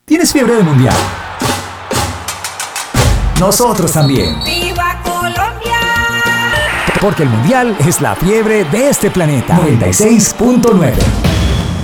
¿Tienes fiebre de mundial? Nosotros también. ¡Viva Colombia! Porque el mundial es la fiebre de este planeta. 96.9.